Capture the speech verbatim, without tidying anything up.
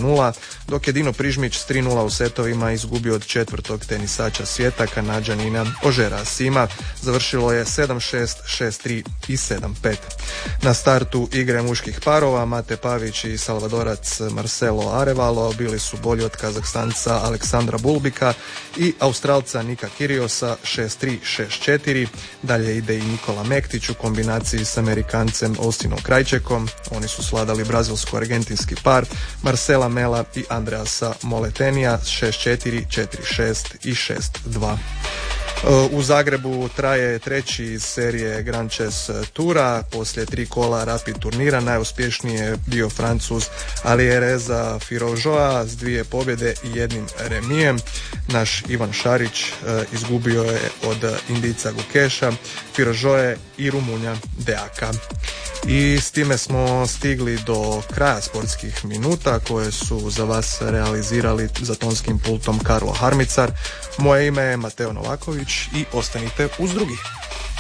nula, dok je Dino Prižmić s tri nula u setovima izgubio od četvrtog tenisača svijeta, Kanađanina Ožera Sima. Završilo je sedam šest, šest tri i sedam pet. Na startu igre muških parova Mate Pavić i Salvadorac Marcelo Arevalo bili su bolji od Kazahstanca Aleksandra Bulbika i Australca Nika Kyriosa šest tri, šest četiri. Dalje ide i Nikola Mektić u kombinaciji s Amerikancem Austinom Krajčekom. Oni su sladali brazilsko-argentinski par Marcela Mela i Andreasa Moletenija šest četiri, četiri šest i šest dva. U Zagrebu traje treći iz serije Grand Chess Tura. Poslije tri kola Rapid turnira najuspješniji je bio Francuz Alireza Firožoa s dvije pobjede i jednim remijem. Naš Ivan Šarić e, izgubio je od Indica Gukeša, Firožoe i Rumunja Deaka. I s time smo stigli do kraja sportskih minuta koje su za vas realizirali za tonskim pultom Karlo Harmicar. Moje ime je Mateo Novaković i ostanite uz drugi.